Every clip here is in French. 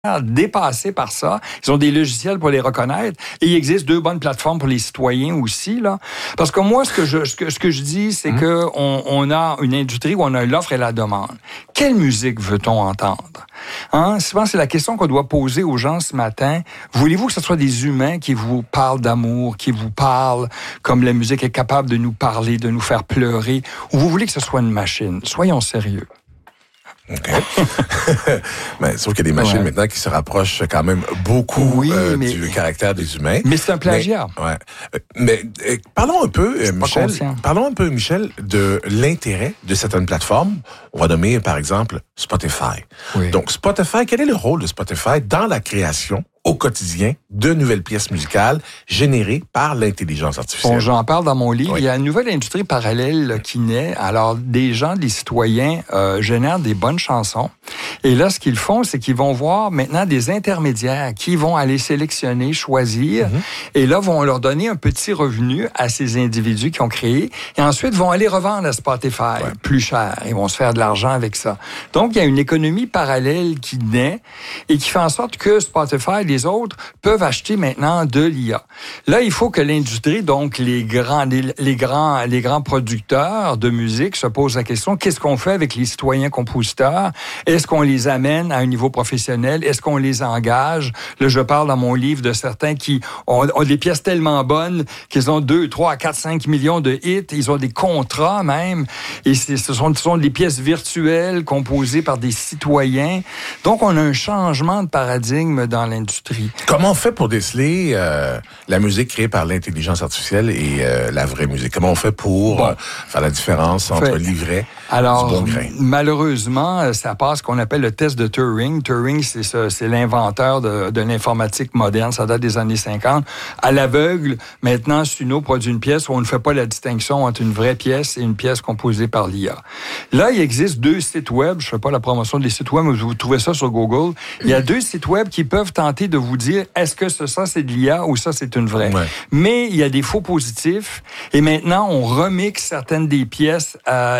dépassés par ça. Ils ont des logiciels pour les reconnaître. Et il existe 2 bonnes plateformes pour les citoyens aussi, là. Parce que moi, ce que je dis, c'est que on a une industrie où on a l'offre et la demande. Quelle musique veut-on entendre? Souvent, c'est la question qu'on doit poser aux gens ce matin. Voulez-vous que ce soit des humains qui vous parlent d'amour, qui vous parlent comme la musique est capable de nous parler, de nous faire pleurer, ou vous voulez que ce soit une machine? Soyons sérieux. OK. Mais sauf qu'il y a des machines maintenant qui se rapprochent quand même beaucoup du caractère des humains. Mais c'est un plagiat. Mais parlons un peu, Michel, de l'intérêt de certaines plateformes. On va nommer, par exemple, Spotify. Oui. Donc, Spotify, quel est le rôle de Spotify dans la création au quotidien de nouvelles pièces musicales générées par l'intelligence artificielle? Bon, j'en parle dans mon livre. Oui. Il y a une nouvelle industrie parallèle qui naît. Alors, des citoyens génèrent des bonnes chansons. Et là, ce qu'ils font, c'est qu'ils vont voir maintenant des intermédiaires qui vont aller sélectionner, choisir, et là, vont leur donner un petit revenu à ces individus qui ont créé, et ensuite vont aller revendre à Spotify plus cher. Ils vont se faire de l'argent avec ça. Donc, il y a une économie parallèle qui naît et qui fait en sorte que Spotify, les autres, peuvent acheter maintenant de l'IA. Là, il faut que l'industrie, donc les grands producteurs de musique se posent la question, qu'est-ce qu'on fait avec les citoyens compositeurs? Est-ce qu'on les amène à un niveau professionnel? Est-ce qu'on les engage? Là, je parle dans mon livre de certains qui ont des pièces tellement bonnes qu'ils ont 2, 3, 4, 5 millions de hits. Ils ont des contrats même. Et ce sont des pièces virtuelles composées par des citoyens. Donc, on a un changement de paradigme dans l'industrie. Comment on fait pour déceler la musique créée par l'intelligence artificielle et la vraie musique? Comment on fait pour faire la différence entre l'ivraie et du bon grain? Malheureusement, ça passe ce qu'on appelle le test de Turing. Turing, c'est l'inventeur de l'informatique moderne. Ça date des années 50. À l'aveugle, maintenant, Suno produit une pièce où on ne fait pas la distinction entre une vraie pièce et une pièce composée par l'IA. Là, il existe 2 sites web. Je ne fais pas la promotion des sites web, mais vous trouvez ça sur Google. Il y a 2 sites web qui peuvent tenter de vous dire est-ce que ça, c'est de l'IA ou ça, c'est une vraie. Ouais. Mais il y a des faux positifs. Et maintenant, on remixe certaines des pièces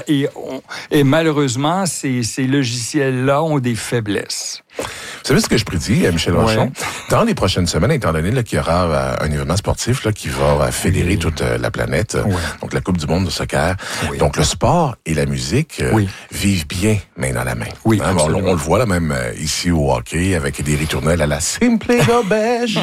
et malheureusement, ces logiciels-là ont des faiblesses. Vous savez ce que je prédis, Michel Rochon? Dans les prochaines semaines, étant donné qu'il y aura un événement sportif qui va fédérer toute la planète, donc la Coupe du monde de soccer, donc le sport et la musique vivent bien main dans la main. Oui, on le voit là même ici au hockey avec des ritournelles à la Simple Gobège.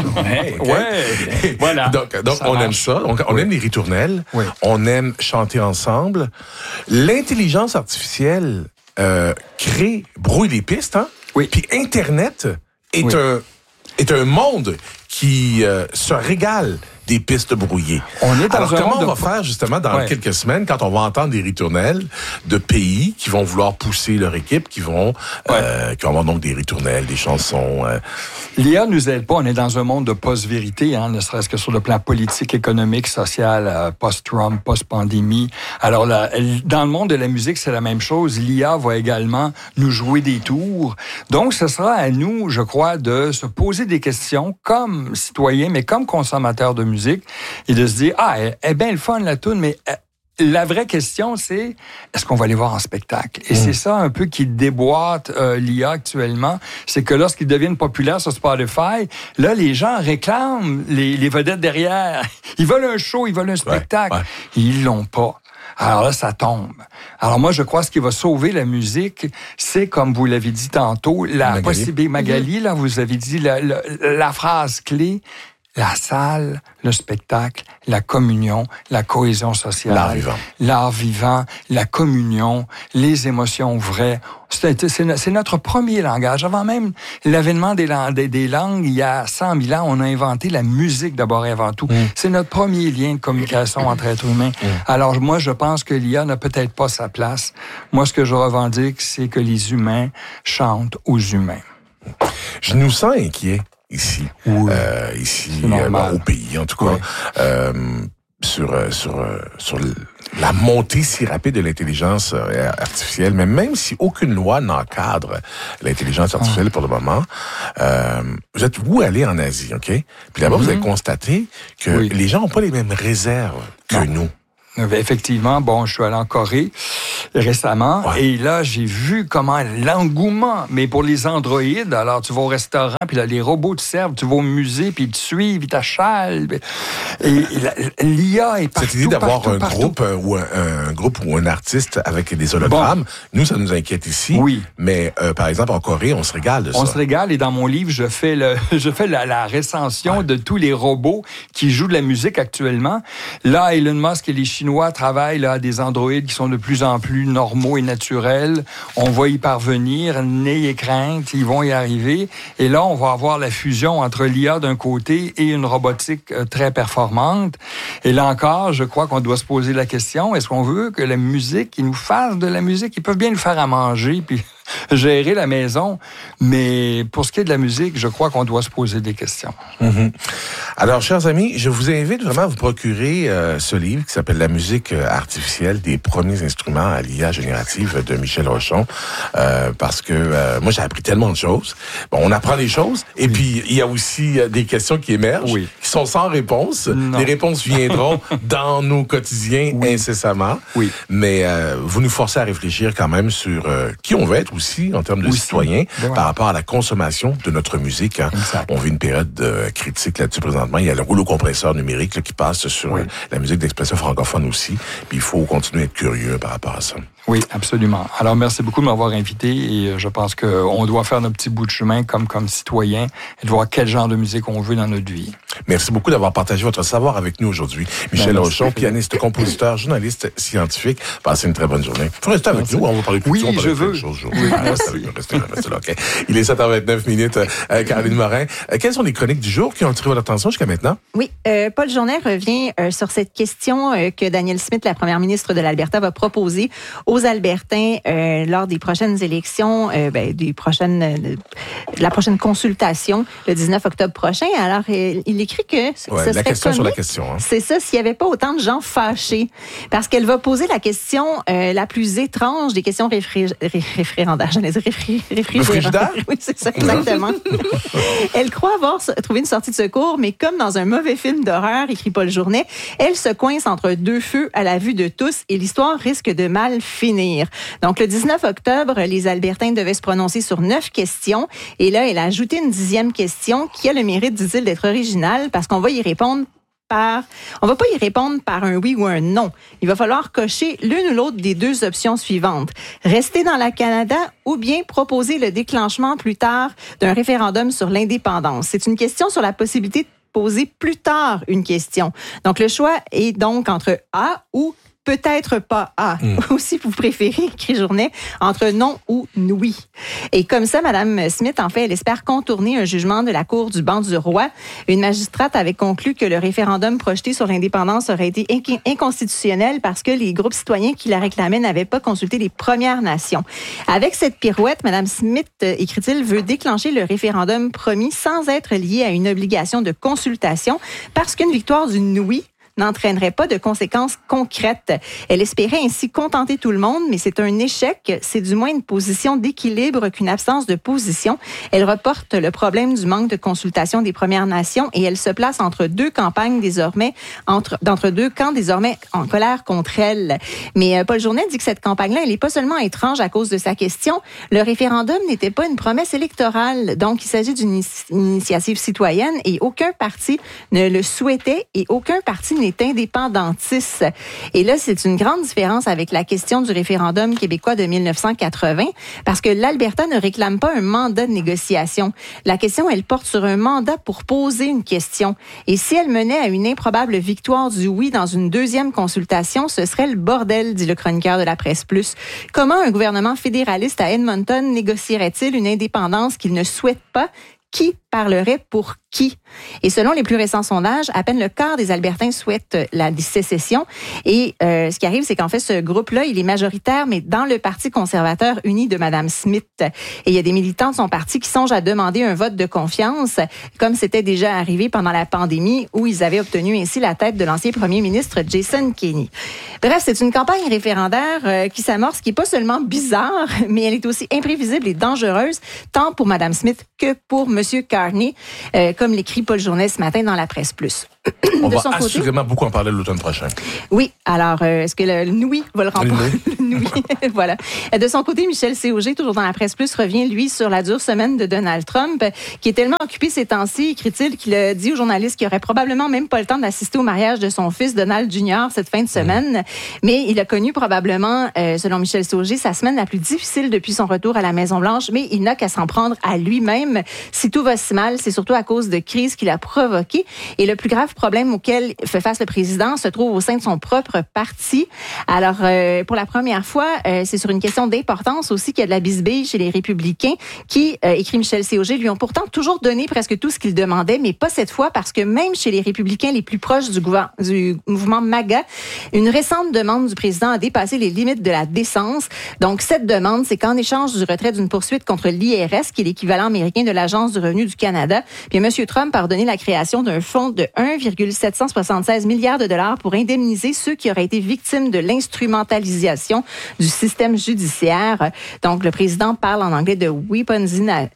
Voilà. Donc on aime ça. On aime les ritournelles. On aime chanter ensemble. L'intelligence artificielle brouille les pistes, hein? Oui. Puis Internet est un monde qui se régale des pistes brouillées. Alors, comment on va faire justement dans quelques semaines quand on va entendre des ritournelles de pays qui vont vouloir pousser leur équipe, qui vont avoir donc des ritournelles, des chansons. L'IA nous aide pas. On est dans un monde de post-vérité, ne serait-ce que sur le plan politique, économique, social, post-Trump, post-pandémie. Alors, dans le monde de la musique, c'est la même chose. L'IA va également nous jouer des tours. Donc, ce sera à nous, je crois, de se poser des questions comme citoyens, mais comme consommateurs de musique, et de se dire, elle est bien le fun, la toune, mais la vraie question, c'est, est-ce qu'on va aller voir en spectacle? Et c'est ça un peu qui déboîte l'IA actuellement, c'est que lorsqu'ils deviennent populaires sur Spotify, là, les gens réclament les vedettes derrière. Ils veulent un show, ils veulent un spectacle. Ils l'ont pas. Alors là, ça tombe. Alors moi, je crois que ce qui va sauver la musique, c'est, comme vous l'avez dit tantôt, la possibilité, Magali, là, vous avez dit la phrase clé, la salle, le spectacle, la communion, la cohésion sociale, l'art vivant, la communion, les émotions vraies. C'est notre premier langage. Avant même l'avènement des langues, il y a 100 000 ans, on a inventé la musique d'abord et avant tout. C'est notre premier lien de communication entre êtres humains. Alors moi, je pense que l'IA n'a peut-être pas sa place. Moi, ce que je revendique, c'est que les humains chantent aux humains. Je nous sens inquiets. Ici, au pays, en tout cas, sur la montée si rapide de l'intelligence artificielle, mais même si aucune loi n'encadre l'intelligence artificielle pour le moment, vous êtes allé en Asie, OK? Puis là-bas, vous avez constaté que les gens n'ont pas les mêmes réserves que nous. Effectivement, bon, je suis allé en Corée récemment et là, j'ai vu comment l'engouement, mais pour les androïdes, alors tu vas au restaurant, puis là, les robots te servent, tu vas au musée, puis ils te suivent, ils t'achalent. Et l'IA est partout. Cette idée d'avoir un groupe ou un artiste avec des hologrammes, nous, ça nous inquiète ici. Oui. Mais par exemple, en Corée, on se régale de ça. On se régale et dans mon livre, je fais la recension de tous les robots qui jouent de la musique actuellement. Là, Elon Musk et les Chinois travaillent là, à des androïdes qui sont de plus en plus normaux et naturels. On va y parvenir, n'ayez crainte, ils vont y arriver. Et là, on va avoir la fusion entre l'IA d'un côté et une robotique très performante. Et là encore, je crois qu'on doit se poser la question, est-ce qu'on veut que la musique, ils nous fassent de la musique? Ils peuvent bien nous faire à manger, puis gérer la maison. Mais pour ce qui est de la musique, je crois qu'on doit se poser des questions. Mm-hmm. Alors, chers amis, je vous invite vraiment à vous procurer ce livre qui s'appelle La musique artificielle des premiers instruments à l'IA générative de Michel Rochon. Parce que moi, j'ai appris tellement de choses. Bon, on apprend des choses. Et puis, il y a aussi des questions qui émergent, qui sont sans réponse. Les réponses viendront dans nos quotidiens incessamment. Oui. Mais vous nous forcez à réfléchir quand même sur qui on veut être aussi en termes de citoyens par rapport à la consommation de notre musique. Hein. On vit une période critique là-dessus présentement. Il y a le rouleau compresseur numérique là, qui passe sur la musique d'expression francophone aussi. Puis il faut continuer à être curieux par rapport à ça. Oui, absolument. Alors, merci beaucoup de m'avoir invité et je pense qu'on doit faire notre petit bout de chemin comme citoyen et de voir quel genre de musique on veut dans notre vie. Merci beaucoup d'avoir partagé votre savoir avec nous aujourd'hui. Michel Rochon, pianiste, compositeur, journaliste, scientifique. Passez une très bonne journée. Faut rester avec nous, on va parler de culture. Oui, je veux. Oui, restez là, OK. Il est 7h29, Caroline Morin. Quelles sont les chroniques du jour qui ont attiré votre attention jusqu'à maintenant? Oui, Paul Journet revient sur cette question que Danielle Smith, la première ministre de l'Alberta, va proposer aux Albertains lors des prochaines élections, la prochaine consultation le 19 octobre prochain. Alors, il écrit que ce serait la question comique, sur la question. Hein. C'est ça, s'il n'y avait pas autant de gens fâchés. Parce qu'elle va poser la question la plus étrange des questions référendaires. J'allais dire réfrigéraires. Oui, c'est ça, exactement. Elle croit avoir trouvé une sortie de secours, mais comme dans un mauvais film d'horreur, écrit Paul Journet, elle se coince entre deux feux à la vue de tous et l'histoire risque de mal finir. Donc, le 19 octobre, les Albertains devaient se prononcer sur 9 questions. Et là, elle a ajouté une 10e question qui a le mérite, dit-il, d'être originale parce qu'on va y répondre on va pas y répondre par un oui ou un non. Il va falloir cocher l'une ou l'autre des deux options suivantes. Rester dans le Canada ou bien proposer le déclenchement plus tard d'un référendum sur l'indépendance. C'est une question sur la possibilité de poser plus tard une question. Donc, le choix est donc entre A ou peut-être pas A. Ou si vous préférez, écrit Journet, entre non ou oui. Et comme ça, Mme Smith, en fait, elle espère contourner un jugement de la Cour du banc du roi. Une magistrate avait conclu que le référendum projeté sur l'indépendance aurait été inconstitutionnel parce que les groupes citoyens qui la réclamaient n'avaient pas consulté les Premières Nations. Avec cette pirouette, Mme Smith, écrit-il, veut déclencher le référendum promis sans être lié à une obligation de consultation parce qu'une victoire du oui n'entraînerait pas de conséquences concrètes. Elle espérait ainsi contenter tout le monde, mais c'est un échec. C'est du moins une position d'équilibre qu'une absence de position. Elle reporte le problème du manque de consultation des Premières Nations et elle se place entre deux campagnes désormais, entre deux camps désormais en colère contre elle. Mais Paul Journet dit que cette campagne-là, elle n'est pas seulement étrange à cause de sa question. Le référendum n'était pas une promesse électorale. Donc, il s'agit d'une initiative citoyenne et aucun parti ne le souhaitait et aucun parti n'est indépendantiste. Et là, c'est une grande différence avec la question du référendum québécois de 1980, parce que l'Alberta ne réclame pas un mandat de négociation. La question, elle porte sur un mandat pour poser une question. Et si elle menait à une improbable victoire du oui dans une deuxième consultation, ce serait le bordel, dit le chroniqueur de la Presse Plus. Comment un gouvernement fédéraliste à Edmonton négocierait-il une indépendance qu'il ne souhaite pas? Qui parlerait pour qui? Et selon les plus récents sondages, à peine le quart des Albertains souhaitent la sécession. Et ce qui arrive, c'est qu'en fait, ce groupe-là, il est majoritaire, mais dans le Parti conservateur uni de Mme Smith. Et il y a des militants de son parti qui songent à demander un vote de confiance, comme c'était déjà arrivé pendant la pandémie, où ils avaient obtenu ainsi la tête de l'ancien premier ministre Jason Kenney. Bref, c'est une campagne référendaire qui s'amorce, qui est pas seulement bizarre, mais elle est aussi imprévisible et dangereuse, tant pour Mme Smith que pour M. Carney, comme l'écrit Paul Journet ce matin dans la Presse Plus. On va assurément beaucoup en parler l'automne prochain. Oui. Alors, est-ce que le Noui va le remporter? Le Noui. Voilà. De son côté, Michel C.Auger, toujours dans la Presse Plus, revient, lui, sur la dure semaine de Donald Trump, qui est tellement occupé ces temps-ci, écrit-il, qu'il a dit aux journalistes qu'il aurait probablement même pas le temps d'assister au mariage de son fils, Donald Jr., cette fin de semaine. Mais il a connu probablement, selon Michel C.Auger, sa semaine la plus difficile depuis son retour à la Maison-Blanche, mais il n'a qu'à s'en prendre à lui-même. Si tout va si mal, c'est surtout à cause de crises qu'il a provoquées. Et le plus grave problème auquel fait face le président se trouve au sein de son propre parti. Alors, pour la première fois, c'est sur une question d'importance aussi qu'il y a de la bisbille chez les Républicains qui, écrit Michel C.Auger, lui ont pourtant toujours donné presque tout ce qu'ils demandaient, mais pas cette fois parce que même chez les Républicains les plus proches du mouvement MAGA, une récente demande du président a dépassé les limites de la décence. Donc, cette demande, c'est qu'en échange du retrait d'une poursuite contre l'IRS, qui est l'équivalent américain de l'Agence du revenu du Canada, puis M. Trump a ordonné la création d'un fonds de 1,776 milliards de dollars pour indemniser ceux qui auraient été victimes de l'instrumentalisation du système judiciaire. Donc, le président parle en anglais de Weaponization,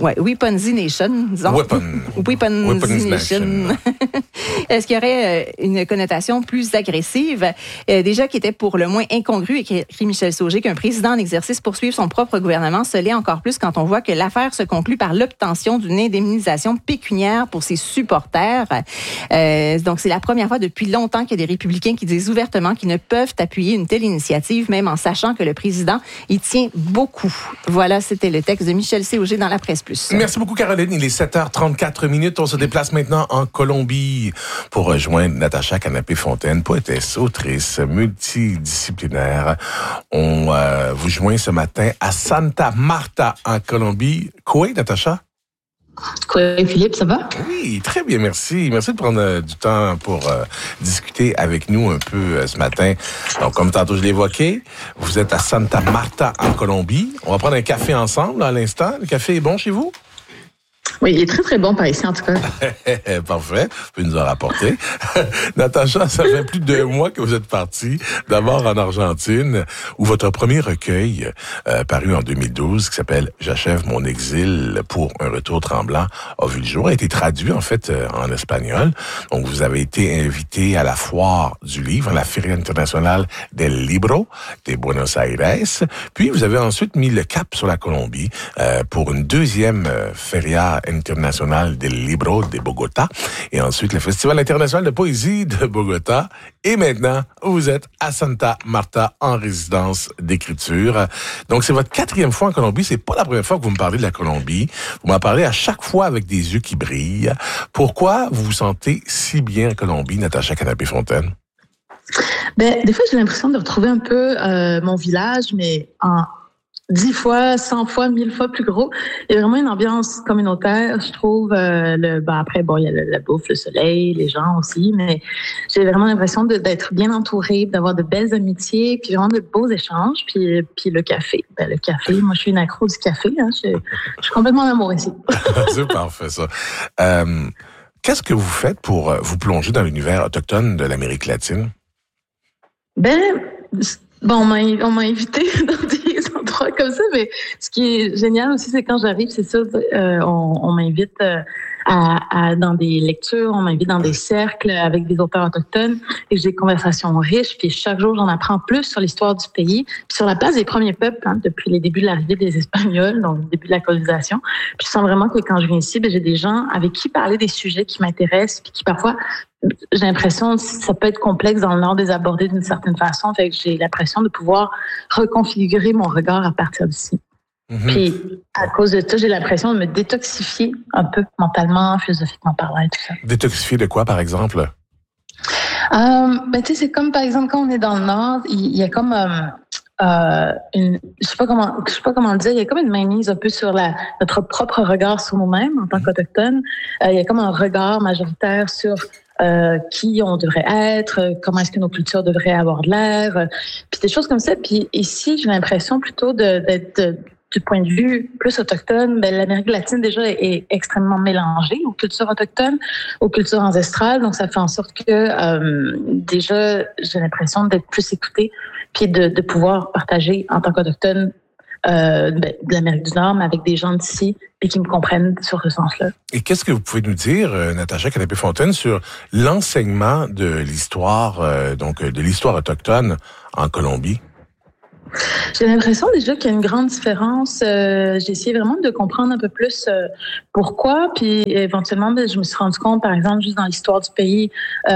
disons. Weaponization. Est-ce qu'il y aurait une connotation plus agressive? Déjà qui était pour le moins incongru, écrit Michel C.Auger, qu'un président en exercice poursuive son propre gouvernement, se l'est encore plus quand on voit que l'affaire se conclut par l'obtention d'une indemnisation pécuniaire pour ses supporters. Donc, c'est la première fois depuis longtemps qu'il y a des républicains qui disent ouvertement qu'ils ne peuvent appuyer une telle initiative, même en sachant que le président y tient beaucoup. Voilà, c'était le texte de Michel C.Auger dans la Presse Plus. Merci beaucoup, Caroline. Il est 7h34. On se déplace maintenant en Colombie pour rejoindre Natacha Canapé-Fontaine, poétesse, autrice, multidisciplinaire. On vous joint ce matin à Santa Marta, en Colombie. Quoi, Natacha? Quoi, Philippe, ça va? Oui, très bien, merci. Merci de prendre du temps pour discuter avec nous un peu ce matin. Donc, comme tantôt je l'ai évoqué, vous êtes à Santa Marta, en Colombie. On va prendre un café ensemble à l'instant. Le café est bon chez vous? Oui, il est très, très bon par ici, en tout cas. Parfait. Vous pouvez nous en rapporter. Natacha, ça fait plus de 2 mois que vous êtes partie, d'abord en Argentine, où votre premier recueil, paru en 2012, qui s'appelle « J'achève mon exil pour un retour tremblant », a vu le jour, a été traduit, en fait, en espagnol. Donc, vous avez été invité à la foire du livre, à la Feria Internacional del Libro de Buenos Aires. Puis, vous avez ensuite mis le cap sur la Colombie pour une deuxième Feria International del Libro de Bogota et ensuite le Festival international de poésie de Bogota. Et maintenant, vous êtes à Santa Marta en résidence d'écriture. Donc, c'est votre 4e fois en Colombie. C'est pas la première fois que vous me parlez de la Colombie. Vous m'en parlez à chaque fois avec des yeux qui brillent. Pourquoi vous vous sentez si bien en Colombie, Natacha Canapé-Fontaine? Des fois, j'ai l'impression de retrouver un peu mon village, mais en 10 fois, 100 fois, 1000 fois plus gros. Il y a vraiment une ambiance communautaire, je trouve. Après, il y a la bouffe, le soleil, les gens aussi, mais j'ai vraiment l'impression d'être bien entourée, d'avoir de belles amitiés, puis vraiment de beaux échanges, puis le café. Le café, moi, je suis une accro du café. Hein, je suis complètement en amour ici. C'est parfait, ça. Qu'est-ce que vous faites pour vous plonger dans l'univers autochtone de l'Amérique latine? On m'a invité dans des endroits comme ça, mais ce qui est génial aussi, c'est quand j'arrive, c'est ça, on m'invite dans des lectures, on m'invite dans des cercles avec des auteurs autochtones et j'ai des conversations riches, puis chaque jour, j'en apprends plus sur l'histoire du pays, puis sur la place des premiers peuples, depuis les débuts de l'arrivée des Espagnols, donc le début de la colonisation. Puis je sens vraiment que quand je viens ici, j'ai des gens avec qui parler des sujets qui m'intéressent, puis qui parfois, j'ai l'impression que ça peut être complexe dans le Nord de les aborder d'une certaine façon. Fait que j'ai l'impression de pouvoir reconfigurer mon regard à partir d'ici. Mm-hmm. Puis, à cause de ça, j'ai l'impression de me détoxifier un peu mentalement, philosophiquement parlant et tout ça. Détoxifier de quoi, par exemple? C'est comme, par exemple, quand on est dans le Nord, il y a comme... je sais pas comment le dire, il y a comme une mainmise un peu sur notre propre regard sur nous-mêmes en tant qu'Autochtones. Il y a comme un regard majoritaire sur qui on devrait être, comment est-ce que nos cultures devraient avoir de l'air, puis des choses comme ça. Puis ici, j'ai l'impression plutôt d'être du point de vue plus autochtone, l'Amérique latine déjà est extrêmement mélangée aux cultures autochtones, aux cultures ancestrales. Donc, ça fait en sorte que déjà, j'ai l'impression d'être plus écoutée puis de pouvoir partager en tant qu'Autochtone de l'Amérique du Nord, mais avec des gens d'ici et qui me comprennent sur ce sens-là. Et qu'est-ce que vous pouvez nous dire, Natacha Canapé-Fontaine, sur l'enseignement de l'histoire, de l'histoire autochtone en Colombie? J'ai l'impression déjà qu'il y a une grande différence. J'ai essayé vraiment de comprendre un peu plus pourquoi, puis éventuellement, je me suis rendu compte, par exemple, juste dans l'histoire du pays,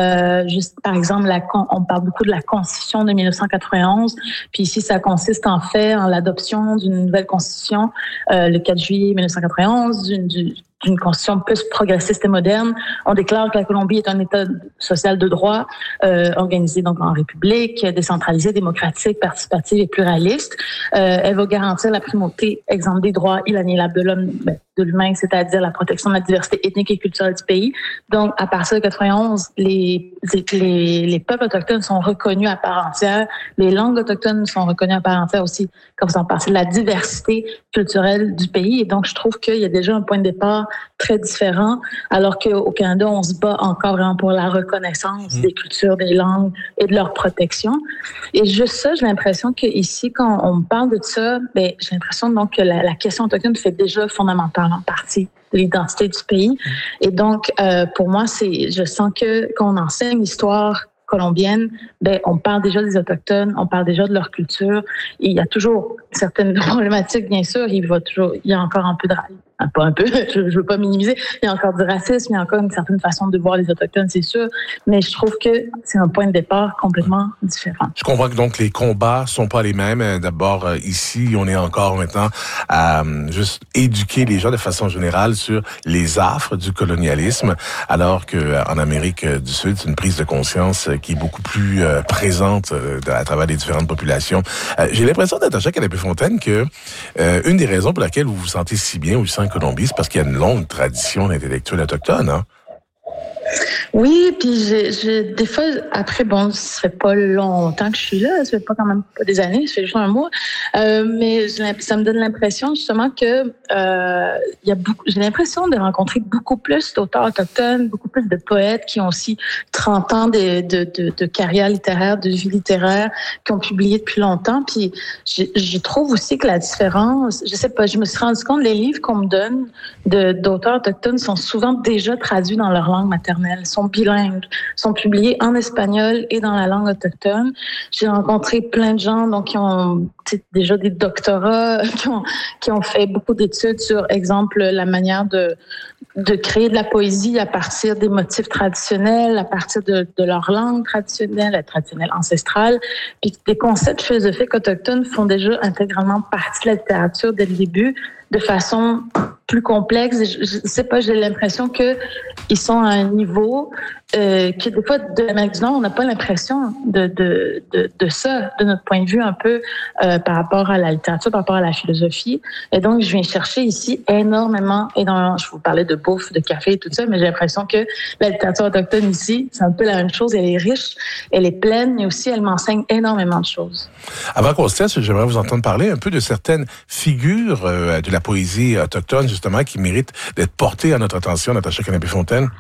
par exemple, on parle beaucoup de la Constitution de 1991, puis ici, ça consiste en fait en l'adoption d'une nouvelle Constitution le 4 juillet 1991, d'une constitution plus progressiste et moderne. On déclare que la Colombie est un État social de droit, organisé donc en république, décentralisé, démocratique, participative et pluraliste. Elle va garantir la primauté, exemple des droits inaliénables de l'humain, c'est-à-dire la protection de la diversité ethnique et culturelle du pays. Donc, à partir de 91, les peuples autochtones sont reconnus à part entière. Les langues autochtones sont reconnues à part entière aussi, comme faisant partie de la diversité culturelle du pays. Et donc, je trouve qu'il y a déjà un point de départ très différent, alors qu'au Canada, on se bat encore vraiment pour la reconnaissance des cultures, des langues et de leur protection. Et juste ça, j'ai l'impression qu'ici, quand on parle de ça, j'ai l'impression donc que la question autochtone fait déjà fondamentalement partie de l'identité du pays. Et donc, pour moi, je sens que quand on enseigne l'histoire colombienne, on parle déjà des Autochtones, on parle déjà de leur culture. Et il y a toujours certaines problématiques, bien sûr. Il y a encore un peu de... Pas un peu, je veux pas minimiser. Il y a encore du racisme, il y a encore une certaine façon de voir les Autochtones, c'est sûr. Mais je trouve que c'est un point de départ complètement différent. Je comprends que donc les combats sont pas les mêmes. D'abord, ici, on est encore maintenant à juste éduquer les gens de façon générale sur les affres du colonialisme, alors que en Amérique du Sud, c'est une prise de conscience qui est beaucoup plus présente à travers les différentes populations. J'ai l'impression, Natacha Canapé-Fontaine, que une des raisons pour laquelle vous vous sentez si bien au sein de Colombie, c'est parce qu'il y a une longue tradition d'intellectuels autochtones, hein? Oui, puis des fois, après, ça fait pas longtemps que je suis là, ça fait pas quand même pas des années, ça fait juste un mois, mais ça me donne l'impression justement que j'ai l'impression de rencontrer beaucoup plus d'auteurs autochtones, beaucoup plus de poètes qui ont aussi 30 ans de carrière littéraire, de vie littéraire, qui ont publié depuis longtemps, puis je trouve aussi que la différence, je sais pas, je me suis rendu compte, les livres qu'on me donne d'auteurs autochtones sont souvent déjà traduits dans leur langue maternelle, sont bilingues, sont publiés en espagnol et dans la langue autochtone. J'ai rencontré plein de gens donc qui ont déjà des doctorats, qui ont fait beaucoup d'études sur, exemple, la manière de créer de la poésie à partir des motifs traditionnels, à partir de leur langue traditionnelle ancestrale. Puis des concepts philosophiques autochtones font déjà intégralement partie de la littérature dès le début, de façon plus complexe. Je sais pas, j'ai l'impression que ils sont à un niveau que des fois de l'Amérique du Nord, on n'a pas l'impression de ça, de notre point de vue un peu par rapport à la littérature, par rapport à la philosophie. Et donc, je viens chercher ici énormément. Je vous parlais de bouffe, de café et tout ça, mais j'ai l'impression que la littérature autochtone ici, c'est un peu la même chose. Elle est riche, elle est pleine, mais aussi elle m'enseigne énormément de choses. Avant qu'on se laisse, j'aimerais vous entendre parler un peu de certaines figures de la poésie autochtone, justement, qui méritent d'être portées à notre attention, Natacha Canapé-Fontaine.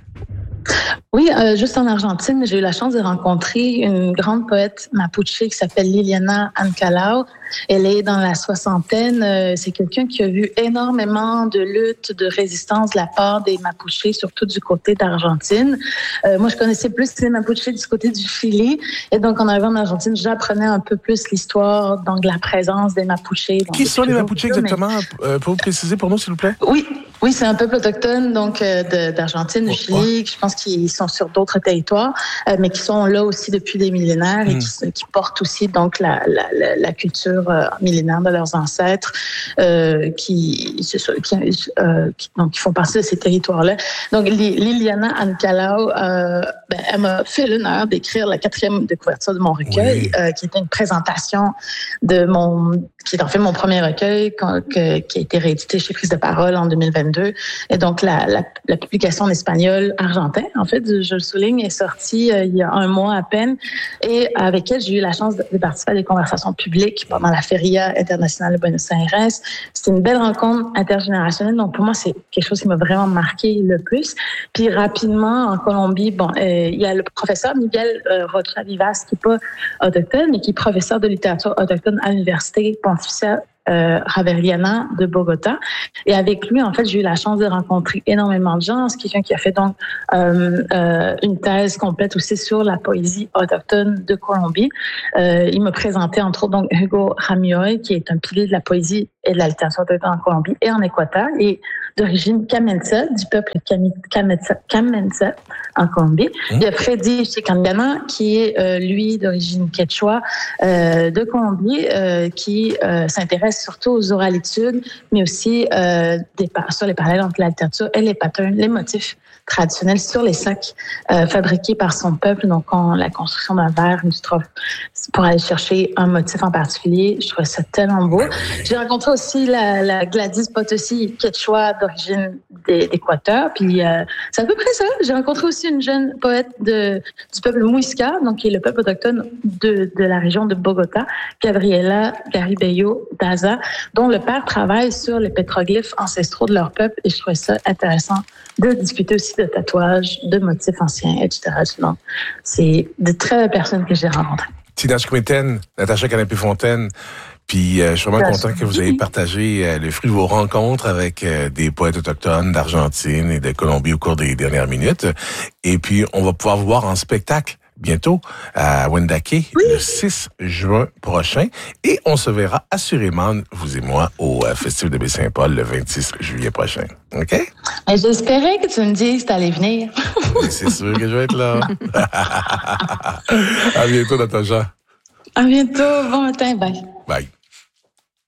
Oui, juste en Argentine, j'ai eu la chance de rencontrer une grande poète mapuche qui s'appelle Liliana Ancalao. Elle est dans la soixantaine. C'est quelqu'un qui a vu énormément de luttes, de résistance de la part des Mapuches, surtout du côté d'Argentine. Moi, je connaissais plus les Mapuches du côté du Chili. Et donc, en arrivant en Argentine, j'apprenais un peu plus l'histoire, donc de la présence des Mapuches. Qui sont les Mapuches exactement? Pouvez-vous préciser pour nous, s'il vous plaît? Oui, c'est un peuple autochtone donc d'Argentine, du Chili. Je pense qu'ils sont sur d'autres territoires, mais qui sont là aussi depuis des millénaires et qui portent aussi donc la culture millénaire de leurs ancêtres, qui font partie de ces territoires-là. Donc Liliana Ancalao, elle m'a fait l'honneur d'écrire la 4e de couverture de mon recueil, qui était une présentation qui est en fait mon premier recueil, qui a été réédité chez Prise de Parole en 2022. Et donc, la publication en espagnol argentin, en fait, je le souligne, est sortie il y a un mois à peine. Et avec elle, j'ai eu la chance de participer à des conversations publiques pendant la Feria internationale de Buenos Aires. C'était une belle rencontre intergénérationnelle. Donc, pour moi, c'est quelque chose qui m'a vraiment marqué le plus. Puis, rapidement, en Colombie, il y a le professeur Miguel Rocha Vivas, qui n'est pas autochtone, mais qui est professeur de littérature autochtone à l'Université pontificale Raveriana de Bogota. Et avec lui, en fait, j'ai eu la chance de rencontrer énormément de gens. C'est quelqu'un qui a fait donc une thèse complète aussi sur la poésie autochtone de Colombie. Il m'a présenté entre autres donc Hugo Ramioy, qui est un pilier de la poésie et de la littérature autochtone en Colombie et en Équateur, et d'origine Kamenza, du peuple Kamenza en Colombie. Il y a Freddy Chicangana, qui est, lui, d'origine quechua de Colombie, qui s'intéresse surtout aux oralitudes, mais aussi sur les parallèles entre la littérature et les patterns, les motifs traditionnels sur les sacs fabriqués par son peuple. Donc, la construction d'un verre, une strophe, pour aller chercher un motif en particulier. Je trouvais ça tellement beau. J'ai rencontré aussi la Gladys Potosí, quechua d'origine d'Équateur. Puis, c'est à peu près ça. J'ai rencontré aussi une jeune poète du peuple Muisca, donc qui est le peuple autochtone de la région de Bogota, Gabriela Garibello Daza, dont le père travaille sur les pétroglyphes ancestraux de leur peuple. Et je trouvais ça intéressant de discuter aussi de tatouages, de motifs anciens, etc. Donc, c'est de très belles personnes que j'ai rencontrées. Tinashe Quinten, Natacha Canapé-Fontaine, puis je suis vraiment content que vous ayez partagé le fruit de vos rencontres avec des poètes autochtones d'Argentine et de Colombie au cours des dernières minutes. Et puis, on va pouvoir vous voir en spectacle bientôt à Wendake, le 6 juin prochain. Et on se verra assurément, vous et moi, au Festival de Baie-Saint-Paul le 26 juillet prochain. OK? J'espérais que tu me dises que tu allais venir. C'est sûr que je vais être là. À bientôt, Natacha. À bientôt. Bon matin. Bye. Bye.